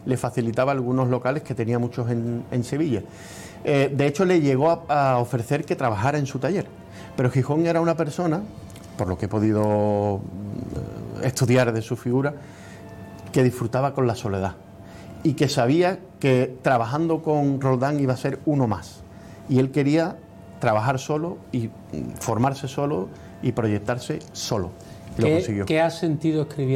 le facilitaba algunos locales, que tenía muchos en Sevilla. De hecho, le llegó a ofrecer que trabajara en su taller, pero Gijón era una persona, por lo que he podido estudiar de su figura, que disfrutaba con la soledad y que sabía que trabajando con Roldán iba a ser uno más, y él quería trabajar solo y formarse solo y proyectarse solo. Y lo consiguió. ¿Qué has sentido escribiendo